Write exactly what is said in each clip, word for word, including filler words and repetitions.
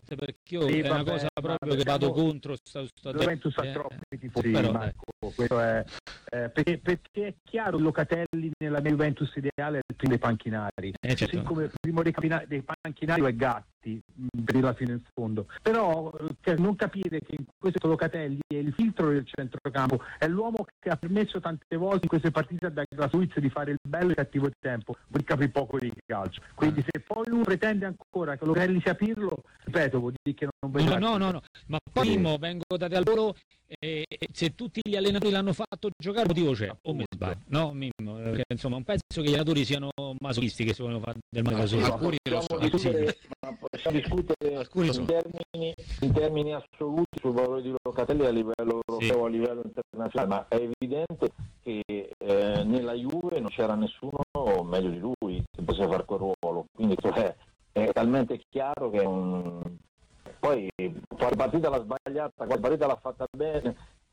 forte perché io sì, è vabbè, una cosa proprio che diciamo, vado contro sta, sta Juventus ha eh, troppi eh, tifosi, però, Marco, questo è, eh, perché, perché è chiaro Locatelli nella mia Juventus ideale è il primo dei panchinari, eh, certo. così come il primo dei, capina- dei panchinari è Gatti mh, per la fine in fondo, però eh, non capire che in questo Locatelli è il filtro del centrocampo, è l'uomo che ha permesso tante volte in queste partite da Suiza di fare il bello e il cattivo tempo, vuol capire poco di calcio, quindi se poi lui pretende ancora che Locatelli sia Pirlo, ripeto, vuol dire che non No, vedrà. no, no, no, ma poi Mimmo, vengo da te al volo e, e se tutti gli allenatori l'hanno fatto giocare, motivo c'è, o mi sbaglio? No, Mimmo, perché, insomma, non penso che gli allenatori siano masochisti che si vogliono fare del male da soli. Alcuni lo sono, discutere, ma possiamo discutere Alcuni in, sono. termini, in termini assoluti sul valore di Locatelli a livello europeo, sì, a livello internazionale, ma è evidente che eh, nella Juve non c'era nessuno meglio di lui che potesse fare quel ruolo, quindi cioè, è talmente chiaro che un... poi qualche partita l'ha sbagliata, qualche partita l'ha fatta bene,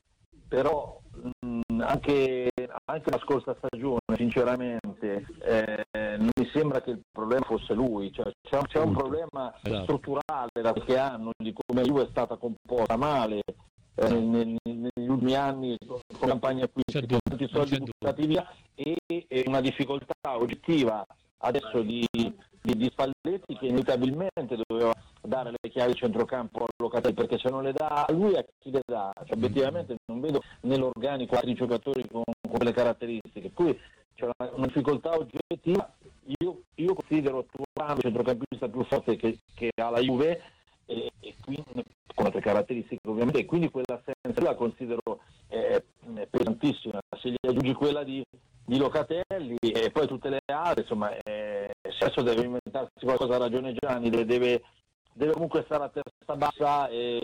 però mh, anche, anche la scorsa stagione sinceramente eh, non mi sembra che il problema fosse lui, cioè, c'è, c'è un problema esatto. strutturale da qualche anno di come la Juve è stata composta male eh, nel, negli ultimi anni con, con campagne acquisti, con tanti soldi buttati via e, e una difficoltà oggettiva adesso di, di, di Spalletti che inevitabilmente doveva dare le chiavi di centrocampo a Locatelli, perché se non le dà a lui a chi le dà? Cioè, obiettivamente non vedo nell'organico altri giocatori con, con quelle caratteristiche, qui c'è una, una difficoltà oggettiva. Io, io considero Thuram il centrocampista più forte che, che ha la Juve e, e quindi con altre caratteristiche ovviamente, e quindi quella senza la considero eh, pesantissima. Se gli aggiungi quella di di Locatelli e poi tutte le altre, insomma, eh, adesso deve inventarsi qualcosa, ha ragione Gianni, deve, deve, deve comunque stare a testa bassa e,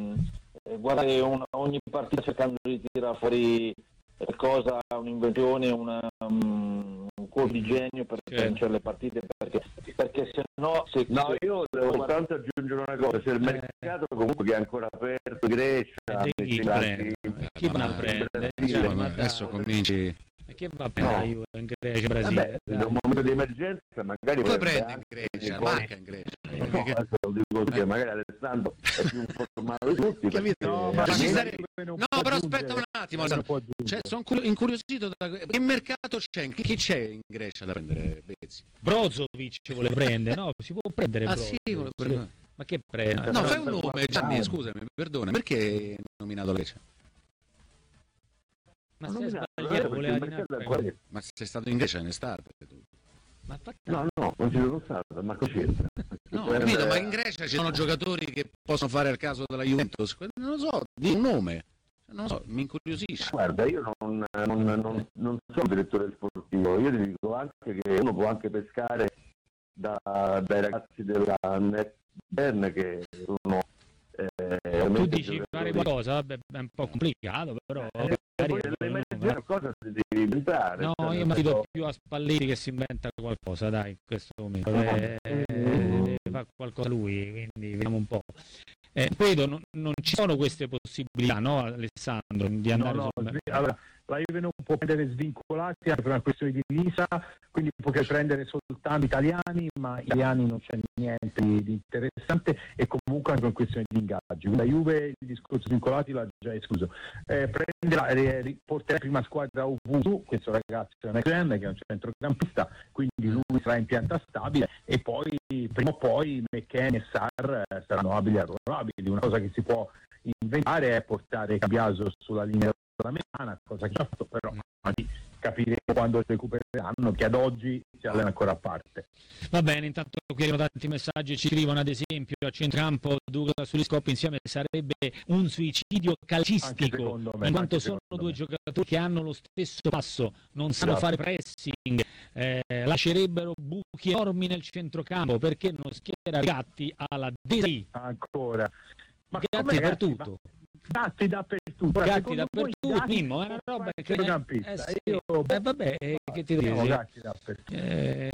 e guardare una, ogni partita cercando di tirare fuori qualcosa, un'invenzione, una, um, un colpo di genio per certo. vincere le partite, perché, perché se no... Se, no, se, io devo soltanto aggiungere una cosa, se il eh. mercato comunque che è ancora aperto, Grecia, e chi prende? Chi va a prendere? Adesso cominci... E che va bene la Juve in Grecia, Brasile? In un momento di emergenza magari poi prende in Grecia, manca in Grecia. No, che... adesso lo dico che magari Alessandro è più informato di tutti. Capito? No, ma ci stare... no però aspetta un attimo, cioè, sono incuriosito da... che mercato c'è? Chi c'è in Grecia da prendere Bezzi? Brozovic vuole prendere, no? Si può prendere ah, Brozovic. Sì, vuole prendere. Ma che prende? No, fai un nome, Gianni, scusami, perdona, perché hai nominato Grecia? Ma sei sbagliato, voleva di ma sei stato in Grecia in estate tu? Ma fatta... no no non ci sono stato, ma così no, ho capito, ma in Grecia ci sono giocatori che possono fare il caso della Juventus, non lo so, di un nome, non lo so, mi incuriosisce. Guarda, io non, non, non, non sono direttore sportivo, io ti dico anche che uno può anche pescare da, dai ragazzi della Net Bern che sono eh, tu dici fare qualcosa, vabbè, è un po' complicato, però eh, qualcosa si deve inventare. No, io mi fido più a Spalletti che si inventa qualcosa, dai, in questo momento eh, eh, deve fare qualcosa lui, quindi vediamo un po'. Eh, vedo, non, non ci sono queste possibilità, no, Alessandro, di andare no, no, sul... allora, la Juve non può prendere svincolati anche per una questione di divisa, quindi può prendere soltanto italiani, ma italiani non c'è niente di interessante, e comunque anche una questione di ingaggi. La Juve il discorso svincolati l'ha già escluso. Eh, prenderà, eh, porterà prima squadra Uvusu, questo ragazzo è un che è un centrocampista, quindi lui sarà in pianta stabile, e poi prima o poi McKennie e Sarr saranno abili e arruolabili. Una cosa che si può inventare è portare Cambiaso sulla linea della mediana, cosa che ha fatto, però capiremo quando recupereranno, che ad oggi si allena ancora a parte. Va bene, intanto qui arrivano tanti messaggi, ci scrivono ad esempio a centrocampo Douglas sugli scoppi insieme sarebbe un suicidio calcistico, me, in quanto sono due me. giocatori che hanno lo stesso passo, non sanno esatto. fare pressing, eh, lascerebbero buchi enormi nel centrocampo, perché non schiera Gatti alla Desai ancora. Ma Gatti dappertutto. Gatti dappertutto. Gatti dappertutto, Mimmo, è una roba che eh, sì. io eh, vabbè, eh, che ti devo dire? Eh,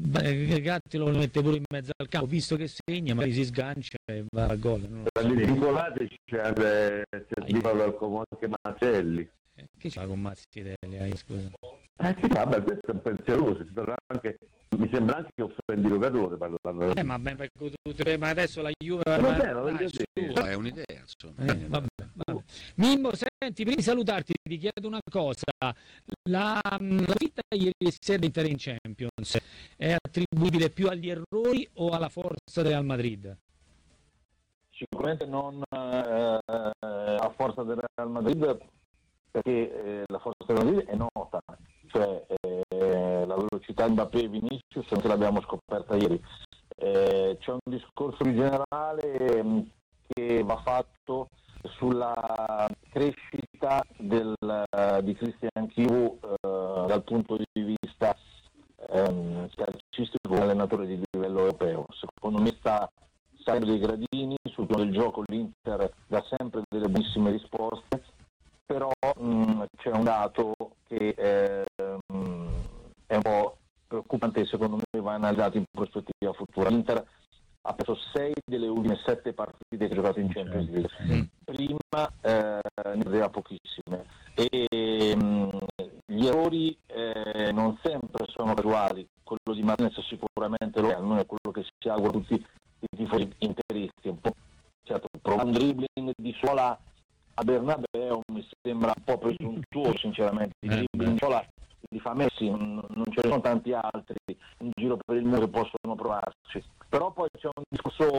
Gatti lo mette pure in mezzo al campo, visto che segna, ma si sgancia e va a gol. Vincolate c'è anche Di Paolo anche Mazzelli. Eh, che c'ha con Mazzelli, scusa? Eh sì, vabbè, questo è un pensiero, si dovrà anche, mi sembra anche che offendi il giocatore parlando. Eh, ma, ma adesso la Juve va ma, bene, dai, su, è un'idea, insomma. Eh, vabbè, vabbè. Mimmo, senti, prima di salutarti ti chiedo una cosa. La, la vita ieri sera Inter in Champions è attribuibile più agli errori o alla forza del Real Madrid? Sicuramente non eh, a forza del Real Madrid, perché eh, la forza del Real Madrid è nota, cioè eh, la velocità di Mbappé e Vinicius non ce l'abbiamo scoperta ieri. Eh, c'è un discorso più generale eh, che va fatto sulla crescita del, di Christian Chivu eh, dal punto di vista eh, calcistico, un allenatore di livello europeo. Secondo me sta salendo dei gradini, sul piano del gioco l'Inter dà sempre delle buonissime risposte, però mh, c'è un dato che eh, mh, è un po' preoccupante e secondo me va analizzato in prospettiva futura. L'Inter ha preso sei delle ultime sette partite che ha giocato in Champions League, prima eh, ne aveva pochissime e mh, gli errori eh, non sempre sono casuali. Quello di Martinez sicuramente lo è, non è quello che si augura tutti i tifosi interisti. Un po', certo, provare un dribbling di Sola a Bernabeu mi sembra un po' presuntuoso, sinceramente. I dribbling di Sola li fa Messi, non, non ce ne sono tanti altri in giro per il mondo che possono provarci. Però poi c'è un discorso,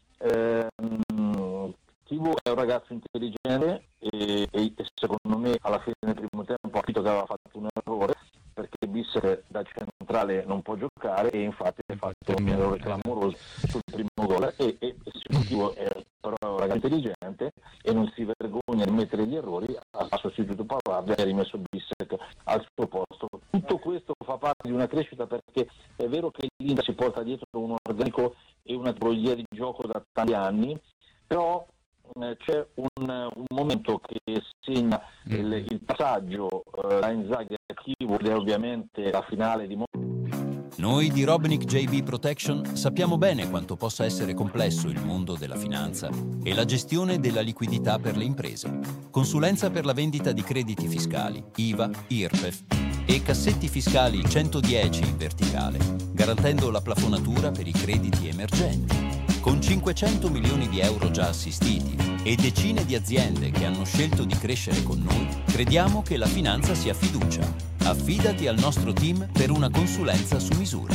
ehm, Chivu è un ragazzo intelligente e, e, e secondo me alla fine del primo tempo ha capito che aveva fatto un errore, perché Bissek da centrale non può giocare e infatti ha fatto un errore clamoroso sul primo gol e, e, e Chivu è però un ragazzo intelligente e non si vergogna di mettere gli errori, ha sostituito Pavard e ha rimesso Bissek al suo posto. Tutto questo fa parte di una crescita, perché è vero che l'Inter si porta dietro un organico e una tipologia di gioco da tanti anni, però eh, c'è un, un momento che segna il, il passaggio eh, da Inzaghi a Chivu ed è ovviamente la finale di Noi di Robnik J B Protection sappiamo bene quanto possa essere complesso il mondo della finanza e la gestione della liquidità per le imprese. Consulenza per la vendita di crediti fiscali, I V A, I R P E F e cassetti fiscali centodieci in verticale, garantendo la plafonatura per i crediti emergenti. Con cinquecento milioni di euro già assistiti e decine di aziende che hanno scelto di crescere con noi, crediamo che la finanza sia fiducia. Affidati al nostro team per una consulenza su misura.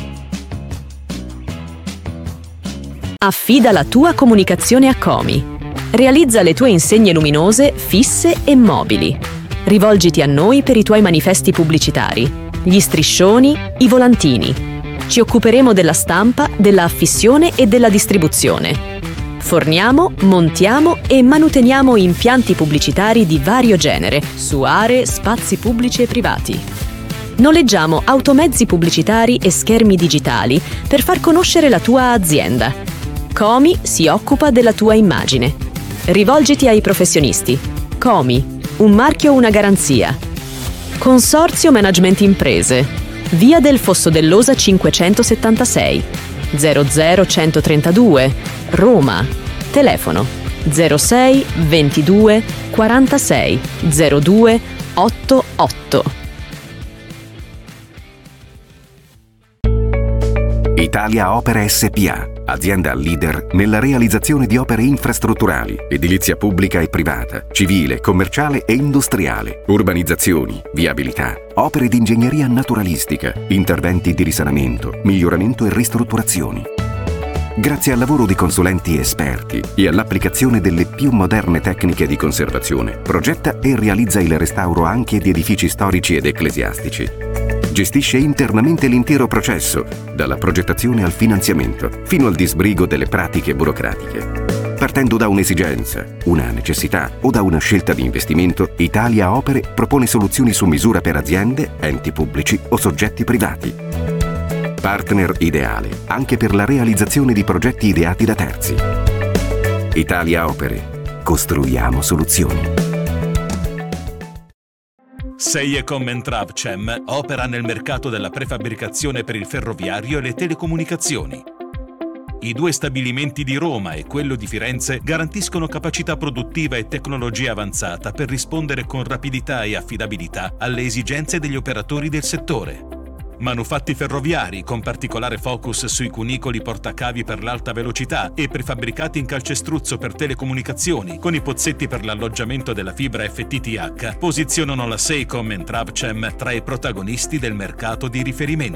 Affida la tua comunicazione a Comi. Realizza le tue insegne luminose, fisse e mobili. Rivolgiti a noi per i tuoi manifesti pubblicitari, gli striscioni, i volantini. Ci occuperemo della stampa, della affissione e della distribuzione. Forniamo, montiamo e manuteniamo impianti pubblicitari di vario genere su aree, spazi pubblici e privati. Noleggiamo automezzi pubblicitari e schermi digitali per far conoscere la tua azienda. Comi si occupa della tua immagine. Rivolgiti ai professionisti. Comi, un marchio, una garanzia. Consorzio Management Imprese. Via del Fosso dell'Osa cinquecentosettantasei, zero zero centotrentadue, Roma. Telefono zero sei ventidue quarantasei zero due ottantotto. Italia Opere S P A, azienda leader nella realizzazione di opere infrastrutturali, edilizia pubblica e privata, civile, commerciale e industriale, urbanizzazioni, viabilità, opere di ingegneria naturalistica, interventi di risanamento, miglioramento e ristrutturazioni. Grazie al lavoro di consulenti esperti e all'applicazione delle più moderne tecniche di conservazione, progetta e realizza il restauro anche di edifici storici ed ecclesiastici. Gestisce internamente l'intero processo, dalla progettazione al finanziamento, fino al disbrigo delle pratiche burocratiche. Partendo da un'esigenza, una necessità o da una scelta di investimento, Italia Opere propone soluzioni su misura per aziende, enti pubblici o soggetti privati. Partner ideale anche per la realizzazione di progetti ideati da terzi. Italia Opere. Costruiamo soluzioni. Seiecom and Travcem opera nel mercato della prefabbricazione per il ferroviario e le telecomunicazioni. I due stabilimenti di Roma e quello di Firenze garantiscono capacità produttiva e tecnologia avanzata per rispondere con rapidità e affidabilità alle esigenze degli operatori del settore. Manufatti ferroviari, con particolare focus sui cunicoli portacavi per l'alta velocità e prefabbricati in calcestruzzo per telecomunicazioni, con i pozzetti per l'alloggiamento della fibra F T T H, posizionano la Seicom e Travcem tra i protagonisti del mercato di riferimento.